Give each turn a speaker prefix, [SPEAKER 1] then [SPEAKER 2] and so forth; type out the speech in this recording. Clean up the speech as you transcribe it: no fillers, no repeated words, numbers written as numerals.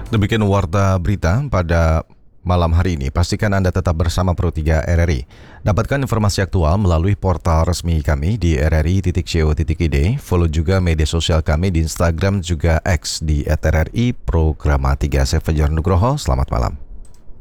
[SPEAKER 1] Demikian warta berita pada malam hari ini. Pastikan Anda tetap bersama Pro3 RRI. Dapatkan informasi aktual melalui portal resmi kami di rri.co.id. Follow juga media sosial kami di Instagram juga X di @rri Programa 3. Saya Fajar Nugroho. Selamat malam.